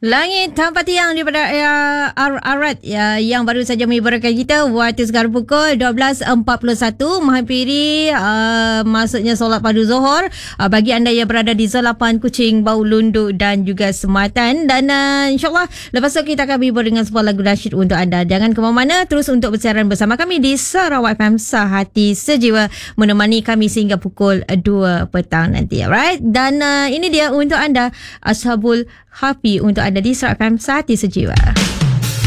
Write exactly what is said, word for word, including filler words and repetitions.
Langit tanpa tiang daripada uh, Arat uh, yang baru saja mengibarkan kita waktu sekarang pukul dua belas empat puluh satu menghampiri uh, maksudnya solat padu Zohor uh, bagi anda yang berada di zon lapan Kuching, Bau Lundu dan juga Sematan. Dan uh, insyaAllah lepas tu kita akan hibur dengan sebuah lagu nasyid untuk anda. Jangan ke mana-mana, terus untuk bersiaran bersama kami di Sarawak F M Sehati Sejiwa, menemani kami sehingga pukul dua petang nanti. Alright, dan uh, ini dia untuk anda Ashabul Hafi untuk anda di Sarawak F M Sehati Sejiwa.